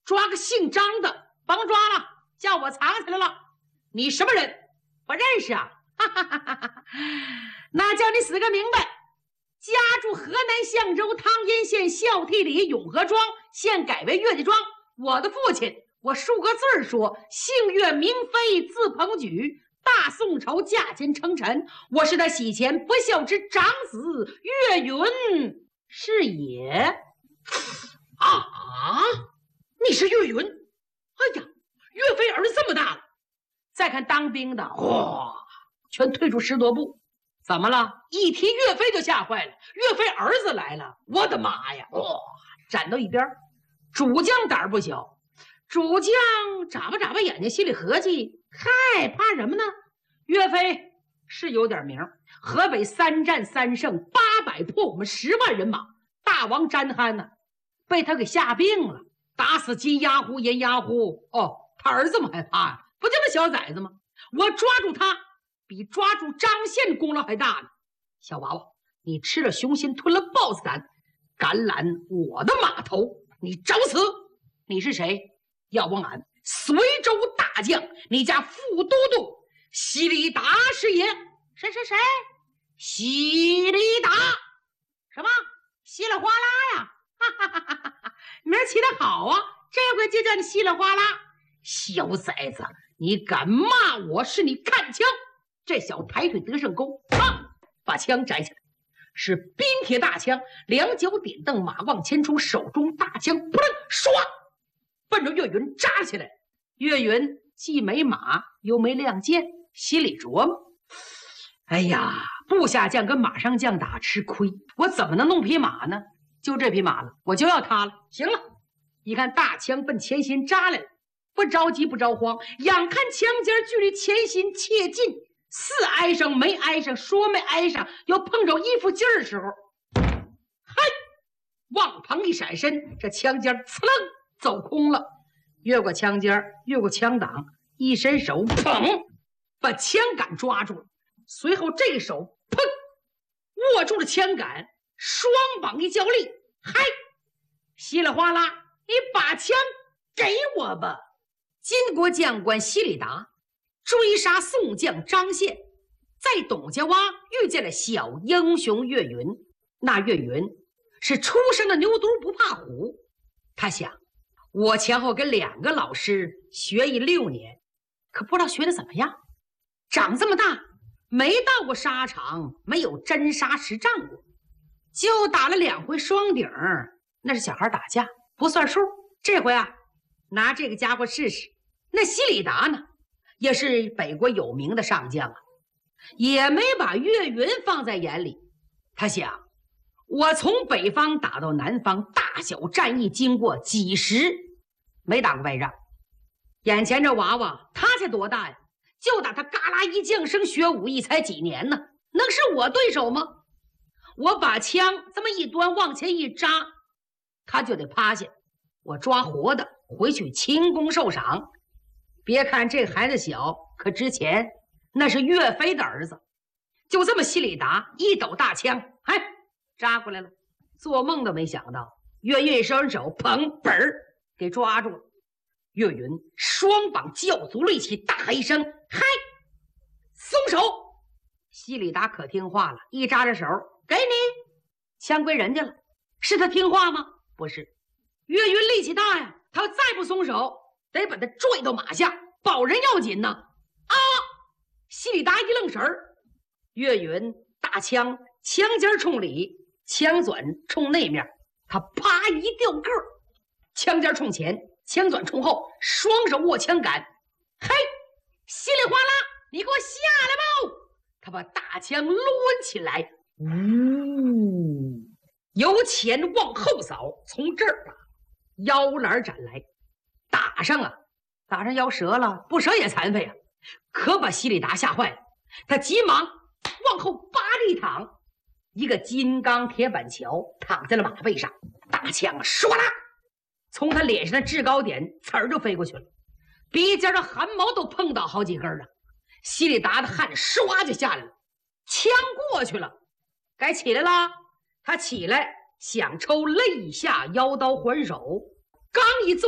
抓个姓张的，甭抓了，叫我藏起来了。你什么人？不认识啊？哈哈哈哈哈！那叫你死个明白。家住河南象州汤阴县孝悌里永和庄，现改为岳家庄。我的父亲，我数个字说，姓岳名飞，字鹏举，大宋朝驾前称臣。我是他喜前不孝之长子岳云，是也。啊，你是岳云？哎呀，岳飞儿子这么大了。再看当兵的，哇，全退出10多步。怎么了？一提岳飞就吓坏了。岳飞儿子来了，我的妈呀！哇，站到一边。主将胆儿不小，主将眨巴眨巴眼睛，心里合计：嗨，怕什么呢？岳飞是有点名，河北3战3胜，800破我们10万人马，大王詹憨呢，被他给吓病了，打死金牙虎、银牙虎。哦，他儿子么还怕呀？不就那小崽子吗？我抓住他，比抓住张宪功劳还大呢。小娃娃，你吃了雄心，吞了豹子胆，敢揽我的马头，你找死！你是谁？要问俺随州大将，你家副都督西里达是也。谁？西里达？什么？稀里哗啦呀！哈哈哈哈哈！名儿起得好啊，这回就叫你稀里哗啦。小崽子，你敢骂我，是你看枪！这小抬腿得胜功，把枪摘下来，是冰铁大枪，两脚点蹬，马往前冲，手中大枪扑棱唰，奔着岳云扎起来。岳云既没马又没亮剑，心里琢磨：哎呀，部下将跟马上将打吃亏，我怎么能弄匹马呢？就这匹马了，我就要它了。行了，一看大枪奔前心扎来了，不着急不着慌，眼看枪尖距离前心切近，似挨上没挨上，说没挨上，要碰着衣服劲儿的时候，嘿，往旁一闪身，这枪尖刺楞走空了，越过枪尖，越过枪挡，一伸手，砰，把枪杆抓住了。随后这个手，砰，握住了枪杆，双膀一较力，嗨，稀里哗啦，你把枪给我吧。金国将官西里达追杀宋将张宪，在董家洼遇见了小英雄岳云。那岳云是出生的牛犊不怕虎，他想，我前后跟2个老师学艺6年，可不知道学的怎么样。长这么大没到过沙场，没有真沙实战过，就打了2回双顶，那是小孩打架不算数。这回啊，拿这个家伙试试。那西里达呢，也是北国有名的上将啊，也没把岳云放在眼里。他想，我从北方打到南方，大小战役经过几十，没打过败仗。眼前这娃娃他才多大呀？就打他嘎啦一降生学武艺才几年呢，能是我对手吗？我把枪这么一端往前一扎，他就得趴下，我抓活的回去勤功受赏。别看这孩子小，可值钱，那是岳飞的儿子。就这么西里达一抖大枪，哎，扎过来了。做梦都没想到，岳云一伸手，砰，本儿给抓住了。岳云双膀叫足力气，大喊一声：“嗨！”松手。西里达可听话了，一扎着手，给你，枪归人家了。是他听话吗？不是，岳云力气大呀，他要再不松手，得把他拽到马下，保人要紧呢。啊！西里达一愣神儿，岳云大枪尖冲里，枪转冲那面，他啪一掉个儿，枪尖冲前，枪转冲后，双手握枪杆，嘿，稀里哗啦，你给我下来吧！他把大枪抡起来，呜，由前往后扫，从这儿打，腰篮斩来，打上腰折了，不折也残废啊！可把西里达吓坏了，他急忙往后扒着一躺，一个金刚铁板桥躺在了马背上，大枪唰啦，从他脸上的制高点刺儿就飞过去了，鼻尖的汗毛都碰到好几根了。西里达的汗唰就下来了，枪过去了，该起来了。他起来想抽肋下腰刀还手，刚一坐